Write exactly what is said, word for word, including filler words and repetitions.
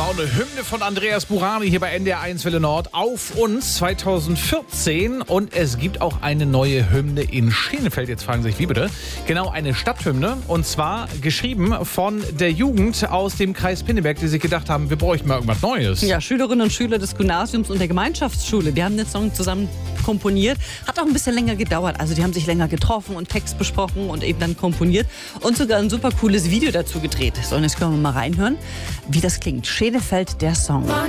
Laune. Hymne von Andreas Burani hier bei N D R eins Welle Nord auf uns zweitausendvierzehn. Und es gibt auch eine neue Hymne in Schenefeld. Jetzt fragen Sie sich, wie bitte? Genau, eine Stadthymne. Und zwar geschrieben von der Jugend aus dem Kreis Pinneberg, die sich gedacht haben, wir bräuchten mal irgendwas Neues. Ja, Schülerinnen und Schüler des Gymnasiums und der Gemeinschaftsschule, die haben den Song zusammen komponiert. Hat auch ein bisschen länger gedauert. Also die haben sich länger getroffen und Text besprochen und eben dann komponiert und sogar ein super cooles Video dazu gedreht. So, und jetzt können wir mal reinhören, wie das klingt. Schenefeld, der Song.